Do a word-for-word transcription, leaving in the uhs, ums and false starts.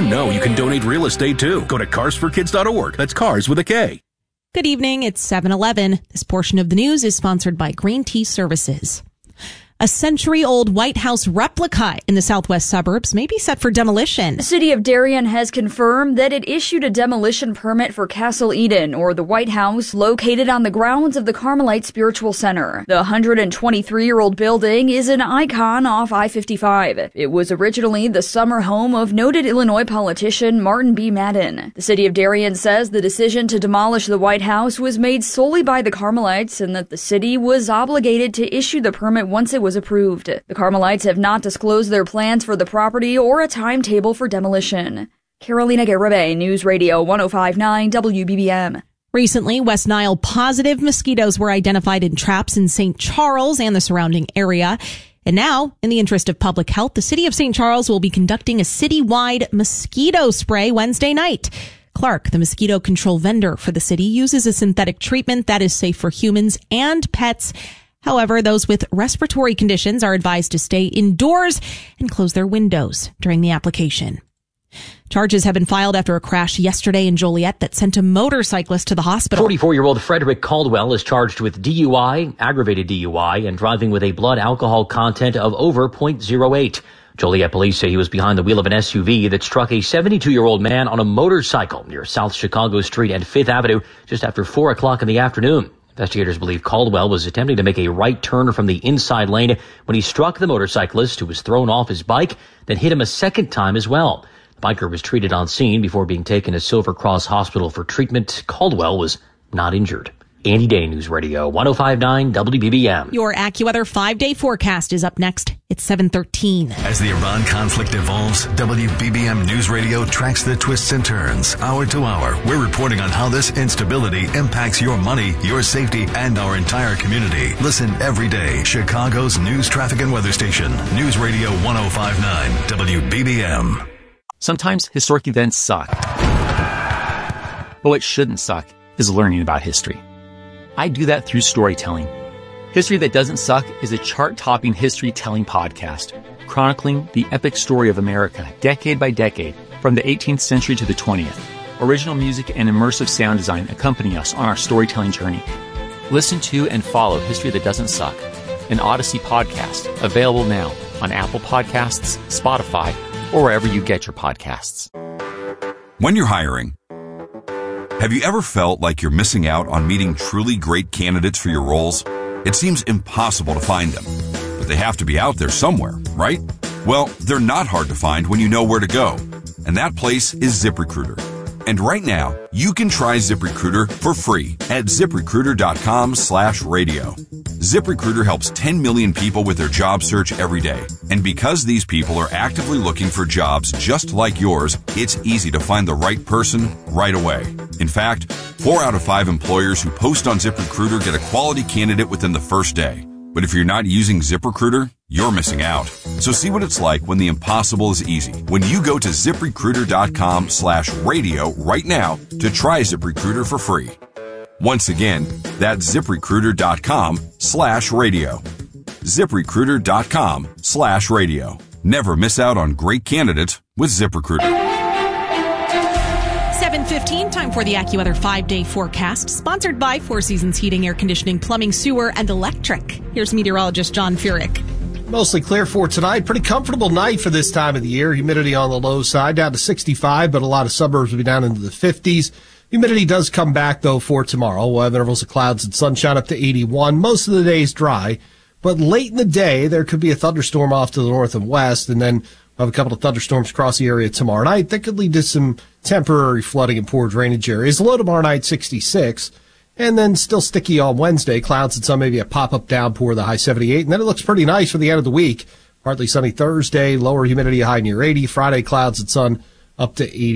know you can donate real estate too. Go to cars for kids dot org. That's cars with a K. Good evening. It's seven eleven. This portion of the news is sponsored by Green Tea Services. A century-old White House replica in the southwest suburbs may be set for demolition. The city of Darien has confirmed that it issued a demolition permit for Castle Eden, or the White House, located on the grounds of the Carmelite Spiritual Center. The one hundred twenty-three-year-old building is an icon off I fifty-five. It was originally the summer home of noted Illinois politician Martin B. Madden. The city of Darien says the decision to demolish the White House was made solely by the Carmelites and that the city was obligated to issue the permit once it was was approved. The Carmelites have not disclosed their plans for the property or a timetable for demolition. Carolina Garibay, News Radio one oh five point nine W B B M. Recently, West Nile positive mosquitoes were identified in traps in Saint Charles and the surrounding area. And now, in the interest of public health, the city of Saint Charles will be conducting a citywide mosquito spray Wednesday night. Clark, the mosquito control vendor for the city, uses a synthetic treatment that is safe for humans and pets. However, those with respiratory conditions are advised to stay indoors and close their windows during the application. Charges have been filed after a crash yesterday in Joliet that sent a motorcyclist to the hospital. forty-four-year-old Frederick Caldwell is charged with D U I, aggravated D U I, and driving with a blood alcohol content of over point zero eight. Joliet police say he was behind the wheel of an S U V that struck a seventy-two-year-old man on a motorcycle near South Chicago Street and Fifth Avenue just after four o'clock in the afternoon. Investigators believe Caldwell was attempting to make a right turn from the inside lane when he struck the motorcyclist, who was thrown off his bike, then hit him a second time as well. The biker was treated on scene before being taken to Silver Cross Hospital for treatment. Caldwell was not injured. Andy Day, News Radio one oh five point nine W B B M. Your AccuWeather five-day forecast is up next. It's seven thirteen. As the Iran conflict evolves, W B B M News Radio tracks the twists and turns. Hour to hour, we're reporting on how this instability impacts your money, your safety, and our entire community. Listen every day. Chicago's news, traffic, and weather station. News Radio one oh five point nine W B B M. Sometimes historic events suck. But what shouldn't suck is learning about history. I do that through storytelling. History That Doesn't Suck is a chart-topping history-telling podcast, chronicling the epic story of America, decade by decade, from the eighteenth century to the twentieth. Original music and immersive sound design accompany us on our storytelling journey. Listen to and follow History That Doesn't Suck, an Odyssey podcast, available now on Apple Podcasts, Spotify, or wherever you get your podcasts. When you're hiring, have you ever felt like you're missing out on meeting truly great candidates for your roles? It seems impossible to find them, but they have to be out there somewhere, right? Well, they're not hard to find when you know where to go, and that place is ZipRecruiter. And right now, you can try ZipRecruiter for free at ZipRecruiter.com slash radio. ZipRecruiter helps ten million people with their job search every day. And because these people are actively looking for jobs just like yours, it's easy to find the right person right away. In fact, four out of five employers who post on ZipRecruiter get a quality candidate within the first day. But if you're not using ZipRecruiter, you're missing out. So see what it's like when the impossible is easy. When you go to ZipRecruiter.com slash radio right now to try ZipRecruiter for free. Once again, that's ZipRecruiter.com slash radio. ZipRecruiter.com slash radio. Never miss out on great candidates with ZipRecruiter. seven fifteen, time for the AccuWeather five-day forecast, sponsored by Four Seasons Heating, Air Conditioning, Plumbing, Sewer, and Electric. Here's meteorologist John Furyk. Mostly clear for tonight. Pretty comfortable night for this time of the year. Humidity on the low side, down to sixty-five, but a lot of suburbs will be down into the fifties. Humidity does come back, though, for tomorrow. We'll have intervals of clouds and sunshine up to eighty-one. Most of the day is dry, but late in the day, there could be a thunderstorm off to the north and west, and then we'll have a couple of thunderstorms across the area tomorrow night. That could lead to some temporary flooding and poor drainage areas. Low tomorrow night, sixty-six. And then still sticky on Wednesday. Clouds and sun, maybe a pop-up downpour, the high seventy-eight. And then it looks pretty nice for the end of the week. Partly sunny Thursday, lower humidity, high near eighty. Friday, clouds and sun up to eighty.